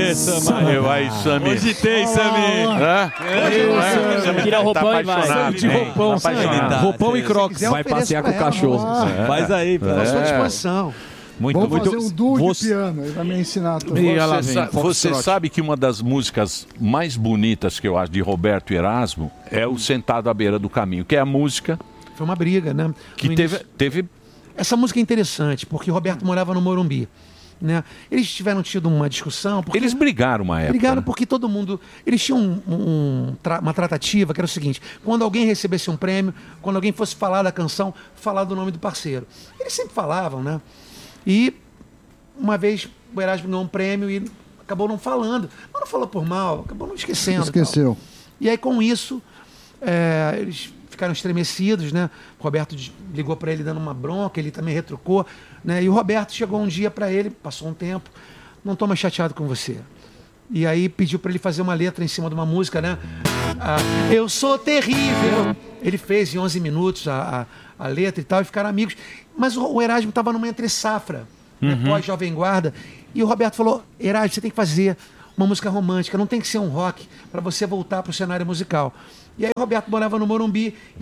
Eu aí, Sami. Hoje tem, Sami. Tira roupão e vai. De roupão, roupão e crocs. Vai passear com o cachorro. Faz aí, à sua disposição. Muito, Vamos fazer um duo de piano, ele vai me ensinar tudo. Você sabe que uma das músicas mais bonitas que eu acho de Roberto Erasmo é o Sentado à Beira do Caminho, que é a música... Foi uma briga, né? Que teve... Essa música é interessante, porque Roberto morava no Morumbi. Né? Eles tiveram tido uma discussão... Porque eles brigaram uma época. Brigaram porque todo mundo... Eles tinham uma tratativa que era o seguinte, quando alguém recebesse um prêmio, quando alguém fosse falar da canção, falar do nome do parceiro. Eles sempre falavam, né? E uma vez o Erasmo ganhou um prêmio e acabou não falando. Mas não falou por mal, acabou não esquecendo. Esqueceu. E aí com isso, eles ficaram estremecidos, né? O Roberto ligou para ele dando uma bronca, ele também retrucou, né? E o Roberto chegou um dia para ele, passou um tempo, não estou mais chateado com você. E aí pediu para ele fazer uma letra em cima de uma música, né? Eu sou terrível. Ele fez em 11 minutos a letra e tal, e ficaram amigos. Mas o Erasmo estava numa entre-safra, né, pós-Jovem Guarda, e o Roberto falou, Erasmo, você tem que fazer uma música romântica, não tem que ser um rock, para você voltar para o cenário musical. E aí o Roberto morava no Morumbi,